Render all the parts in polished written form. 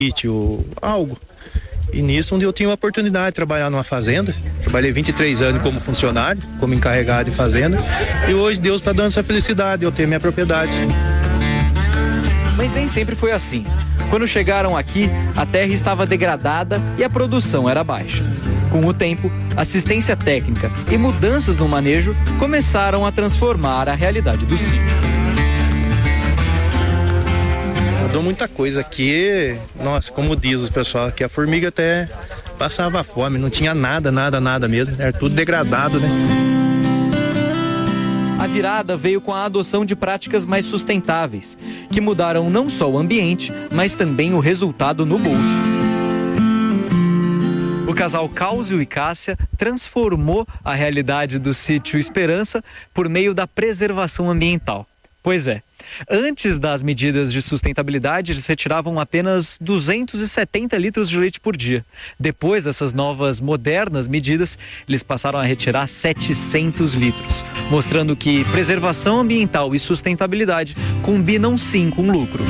sítio, algo. E nisso, onde eu tinha uma oportunidade de trabalhar numa fazenda. Trabalhei 23 anos como funcionário, como encarregado de fazenda. E hoje Deus está dando essa felicidade de eu ter minha propriedade. Mas nem sempre foi assim. Quando chegaram aqui, a terra estava degradada e a produção era baixa. Com o tempo, assistência técnica e mudanças no manejo começaram a transformar a realidade do sítio. Mudou muita coisa aqui, nossa, como diz o pessoal, que a formiga até passava fome, não tinha nada mesmo, era tudo degradado, né? A virada veio com a adoção de práticas mais sustentáveis, que mudaram não só o ambiente, mas também o resultado no bolso. O casal Cáusio e Cássia transformou a realidade do sítio Esperança por meio da preservação ambiental. Pois é, antes das medidas de sustentabilidade, eles retiravam apenas 270 litros de leite por dia. Depois dessas novas, modernas medidas, eles passaram a retirar 700 litros, mostrando que preservação ambiental e sustentabilidade combinam sim com lucro.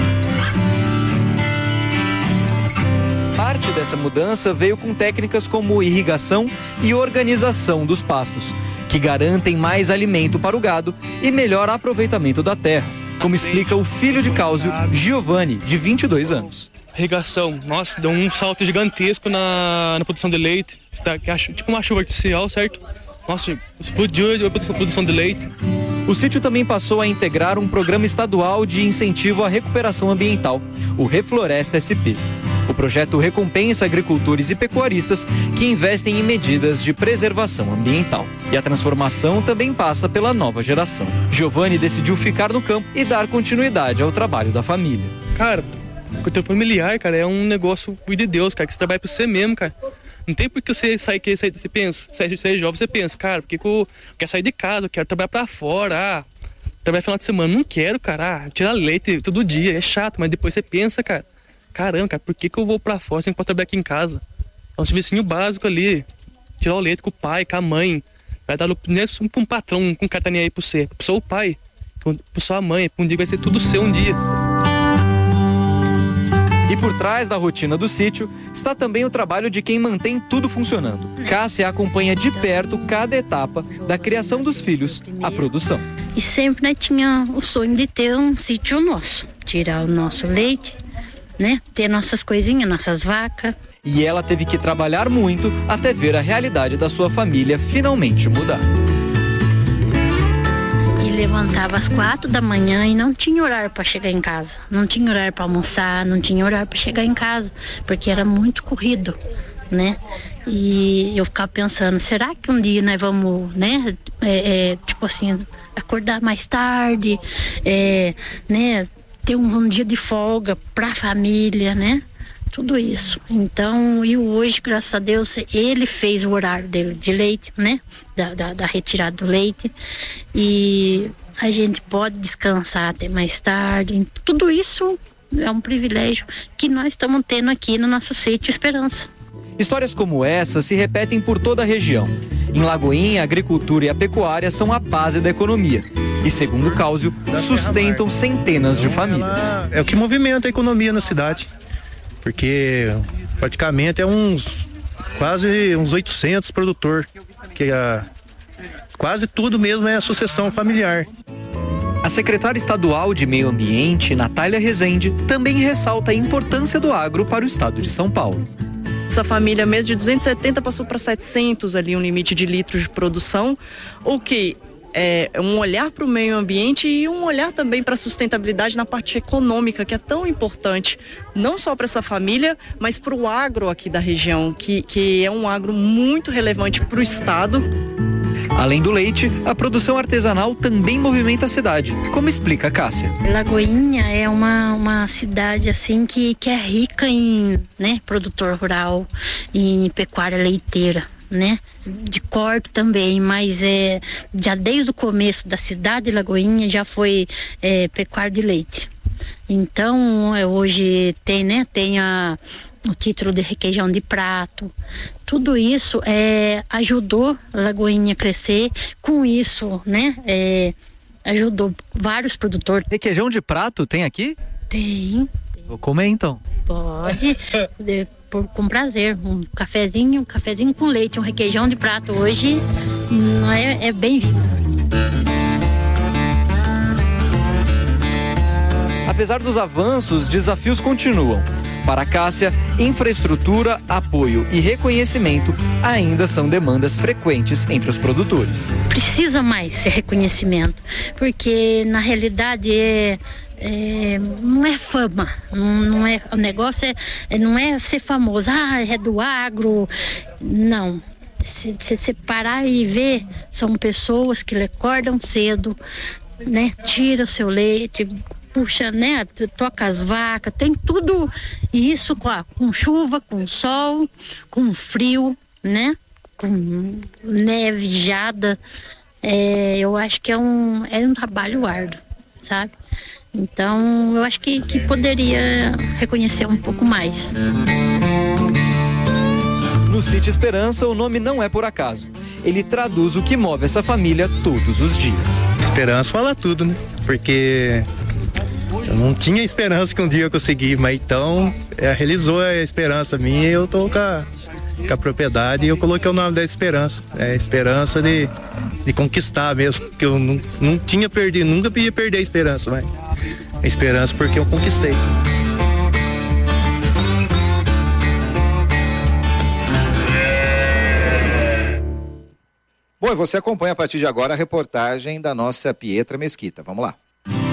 Parte dessa mudança veio com técnicas como irrigação e organização dos pastos, que garantem mais alimento para o gado e melhor aproveitamento da terra, como explica o filho de Cáusio, Giovanni, de 22 anos. Irrigação, nossa, deu um salto gigantesco na produção de leite, tipo uma chuva artificial, certo? Nossa, explodiu a produção de leite. O sítio também passou a integrar um programa estadual de incentivo à recuperação ambiental, o Refloresta SP. O projeto recompensa agricultores e pecuaristas que investem em medidas de preservação ambiental. E a transformação também passa pela nova geração. Giovanni decidiu ficar no campo e dar continuidade ao trabalho da família. Cara, o teu familiar, cara, é um negócio de Deus, cara, que você trabalha por você mesmo, cara. Não tem por que você você pensa, você é jovem, você pensa, cara, porque eu quero sair de casa, eu quero trabalhar pra fora, trabalhar final de semana, não quero, cara, tirar leite todo dia, é chato, mas depois você pensa, cara, caramba, cara, por que eu vou pra fora se eu não posso trabalhar aqui em casa? É um servicinho básico ali, tirar o leite com o pai, com a mãe, vai dar pra um patrão, com um cara tá nem aí pra você, só o pai, pra sua mãe, um dia vai ser tudo seu um dia. E por trás da rotina do sítio está também o trabalho de quem mantém tudo funcionando. Cássia acompanha de perto cada etapa da criação dos filhos à produção. E sempre, né, tinha o sonho de ter um sítio nosso, tirar o nosso leite, né, ter nossas coisinhas, nossas vacas. E ela teve que trabalhar muito até ver a realidade da sua família finalmente mudar. Levantava às 4 da manhã e não tinha horário para chegar em casa, não tinha horário para almoçar, não tinha horário para chegar em casa, porque era muito corrido, né? E eu ficava pensando, será que um dia nós vamos, né, tipo assim, acordar mais tarde, né, ter um dia de folga para a família, né? Tudo isso. Então, e hoje, graças a Deus, ele fez o horário dele de leite, né? Da retirada do leite. E a gente pode descansar até mais tarde. Tudo isso é um privilégio que nós estamos tendo aqui no nosso sítio Esperança. Histórias como essa se repetem por toda a região. Em Lagoinha, a agricultura e a pecuária são a base da economia. E, segundo o Cáusio, sustentam centenas de famílias. É o que movimenta a economia na cidade. Porque praticamente é quase uns 800 produtores, que quase tudo mesmo é a sucessão familiar. A secretária estadual de Meio Ambiente, Natália Rezende, também ressalta a importância do agro para o estado de São Paulo. Essa família mesmo de 270 passou para 700 ali, um limite de litros de produção, o que é um olhar para o meio ambiente e um olhar também para a sustentabilidade na parte econômica, que é tão importante, não só para essa família, mas para o agro aqui da região, que é um agro muito relevante para o estado. Além do leite, a produção artesanal também movimenta a cidade, como explica a Cássia. Lagoinha é uma cidade assim que é rica em, né, produtor rural, em pecuária leiteira, né? De corte também, mas já desde o começo da cidade de Lagoinha já foi pecuária de leite. Então hoje tem, né, o título de requeijão de prato. Tudo isso ajudou a Lagoinha a crescer. Com isso, né, ajudou vários produtores. Requeijão de prato tem aqui? Tem. Vou comer então. Pode, com prazer. Um cafezinho com leite, um requeijão de prato hoje é bem-vindo. Apesar dos avanços, desafios continuam. Para a Cássia, infraestrutura, apoio e reconhecimento ainda são demandas frequentes entre os produtores. Precisa mais esse reconhecimento, porque na realidade não é fama, não é, o negócio não é ser famoso, é do agro, não. Se você parar e ver, são pessoas que acordam cedo, né? Tira o seu leite, puxa, né? Toca as vacas, tem tudo isso com chuva, com sol, com frio, né? Com neve, geada. Eu acho que é um trabalho árduo, sabe? Então, eu acho que poderia reconhecer um pouco mais. No Sítio Esperança, o nome não é por acaso. Ele traduz o que move essa família todos os dias. Esperança fala tudo, né? Porque eu não tinha esperança que um dia eu consegui, mas então realizou a esperança minha e eu tô com a propriedade e eu coloquei o nome da esperança. É a esperança de conquistar mesmo, que eu não tinha perdido, nunca ia perder a esperança, mas a esperança porque eu conquistei. Bom, e você acompanha a partir de agora a reportagem da nossa Pietra Mesquita. Vamos lá.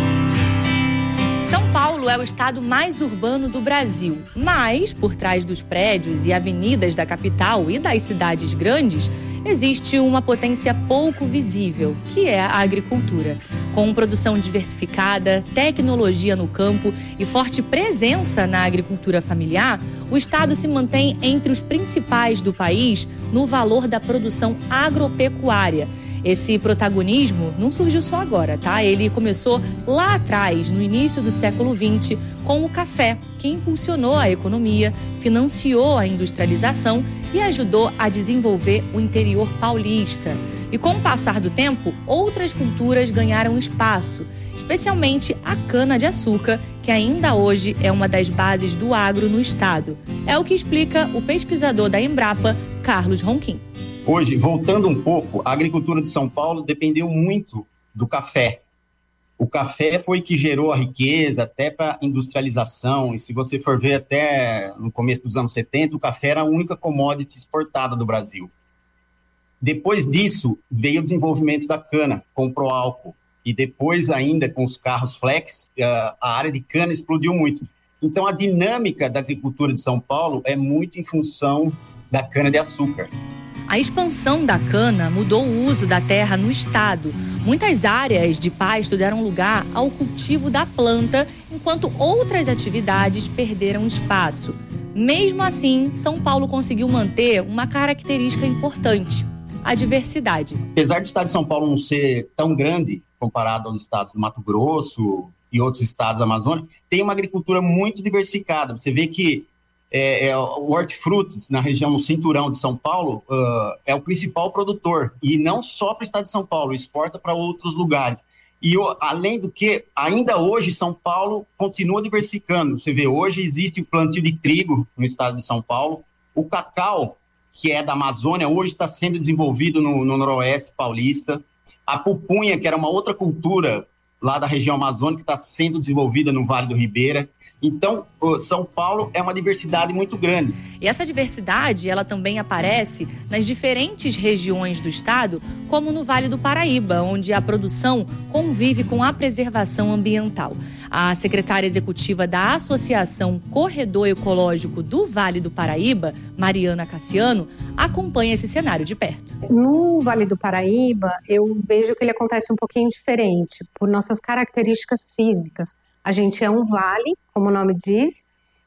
São Paulo é o estado mais urbano do Brasil, mas por trás dos prédios e avenidas da capital e das cidades grandes, existe uma potência pouco visível, que é a agricultura. Com produção diversificada, tecnologia no campo e forte presença na agricultura familiar, o estado se mantém entre os principais do país no valor da produção agropecuária. Esse protagonismo não surgiu só agora, tá? Ele começou lá atrás, no início do século XX, com o café, que impulsionou a economia, financiou a industrialização e ajudou a desenvolver o interior paulista. E com o passar do tempo, outras culturas ganharam espaço, especialmente a cana-de-açúcar, que ainda hoje é uma das bases do agro no estado. É o que explica o pesquisador da Embrapa, Carlos Ronquim. Hoje, voltando um pouco, a agricultura de São Paulo dependeu muito do café. O café foi que gerou a riqueza até para a industrialização. E se você for ver até no começo dos anos 70, o café era a única commodity exportada do Brasil. Depois disso, veio o desenvolvimento da cana, com o Proálcool. E depois ainda, com os carros flex, a área de cana explodiu muito. Então, a dinâmica da agricultura de São Paulo é muito em função da cana-de-açúcar. A expansão da cana mudou o uso da terra no estado. Muitas áreas de pasto deram lugar ao cultivo da planta, enquanto outras atividades perderam espaço. Mesmo assim, São Paulo conseguiu manter uma característica importante: a diversidade. Apesar do estado de São Paulo não ser tão grande comparado aos estados do Mato Grosso e outros estados da Amazônia, tem uma agricultura muito diversificada. Você vê que o hortifrutis, na região, no cinturão de São Paulo, é o principal produtor. E não só para o estado de São Paulo, exporta para outros lugares. E, além do que, ainda hoje, São Paulo continua diversificando. Você vê, hoje existe o plantio de trigo no estado de São Paulo. O cacau, que é da Amazônia, hoje está sendo desenvolvido no noroeste paulista. A pupunha, que era uma outra cultura lá da região amazônica, está sendo desenvolvida no Vale do Ribeira. Então, São Paulo é uma diversidade muito grande. E essa diversidade, ela também aparece nas diferentes regiões do estado, como no Vale do Paraíba, onde a produção convive com a preservação ambiental. A secretária executiva da Associação Corredor Ecológico do Vale do Paraíba, Mariana Cassiano, acompanha esse cenário de perto. No Vale do Paraíba, eu vejo que ele acontece um pouquinho diferente, por nossas características físicas. A gente é um vale, como o nome diz,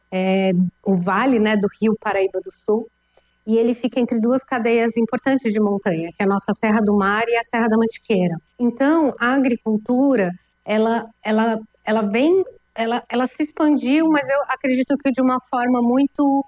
o vale, né, do Rio Paraíba do Sul, e ele fica entre duas cadeias importantes de montanha, que é a nossa Serra do Mar e a Serra da Mantiqueira. Então, a agricultura, ela se expandiu, mas eu acredito que de uma forma muito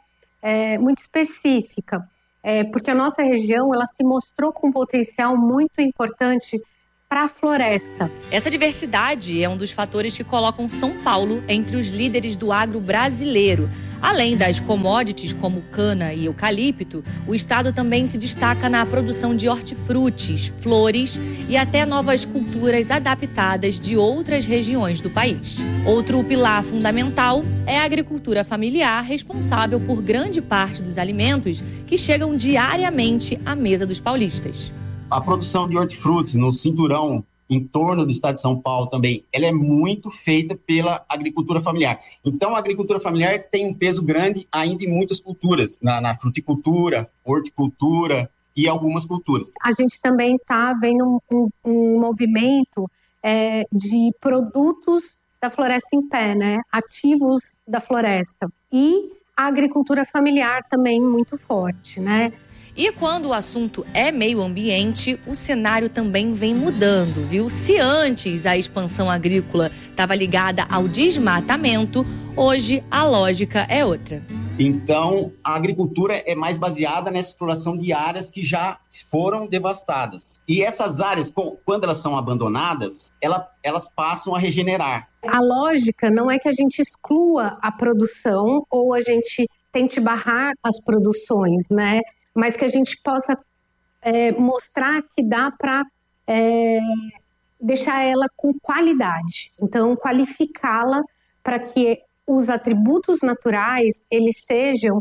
específica, porque a nossa região ela se mostrou com um potencial muito importante para a floresta. Essa diversidade é um dos fatores que colocam São Paulo entre os líderes do agro brasileiro. Além das commodities como cana e eucalipto, o estado também se destaca na produção de hortifrutis, flores e até novas culturas adaptadas de outras regiões do país. Outro pilar fundamental é a agricultura familiar, responsável por grande parte dos alimentos que chegam diariamente à mesa dos paulistas. A produção de hortifrutis no cinturão em torno do estado de São Paulo também, ela é muito feita pela agricultura familiar. Então, a agricultura familiar tem um peso grande ainda em muitas culturas, na fruticultura, horticultura e algumas culturas. A gente também está vendo um movimento de produtos da floresta em pé, né? Ativos da floresta. E a agricultura familiar também muito forte, né? E quando o assunto é meio ambiente, o cenário também vem mudando, viu? Se antes a expansão agrícola estava ligada ao desmatamento, hoje a lógica é outra. Então, a agricultura é mais baseada nessa exploração de áreas que já foram devastadas. E essas áreas, quando elas são abandonadas, elas passam a regenerar. A lógica não é que a gente exclua a produção ou a gente tente barrar as produções, né? Mas que a gente possa mostrar que dá para deixar ela com qualidade. Então, qualificá-la para que os atributos naturais, eles sejam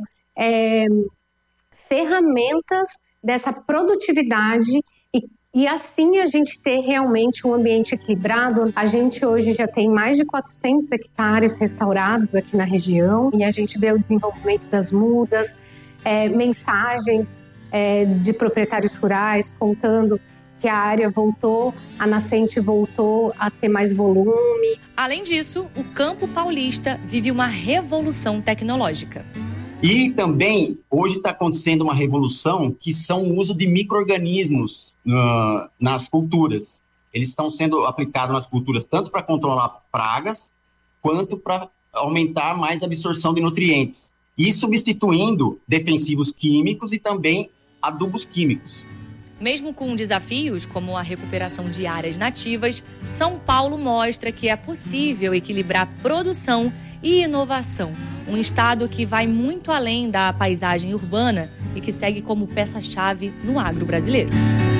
ferramentas dessa produtividade e assim a gente ter realmente um ambiente equilibrado. A gente hoje já tem mais de 400 hectares restaurados aqui na região e a gente vê o desenvolvimento das mudas, mensagens de proprietários rurais contando que a área voltou, a nascente voltou a ter mais volume. Além disso, o campo paulista vive uma revolução tecnológica. E também, hoje está acontecendo uma revolução que são o uso de micro-organismos nas culturas. Eles estão sendo aplicados nas culturas tanto para controlar pragas, quanto para aumentar mais a absorção de nutrientes. E substituindo defensivos químicos e também adubos químicos. Mesmo com desafios como a recuperação de áreas nativas, São Paulo mostra que é possível equilibrar produção e inovação. Um estado que vai muito além da paisagem urbana e que segue como peça-chave no agro brasileiro.